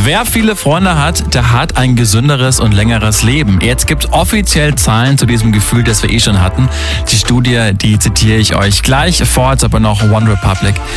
Wer viele Freunde hat, der hat ein gesünderes und längeres Leben. Jetzt gibt es offiziell Zahlen zu diesem Gefühl, das wir schon hatten. Die Studie, die zitiere ich euch gleich. Vor, jetzt aber noch OneRepublic.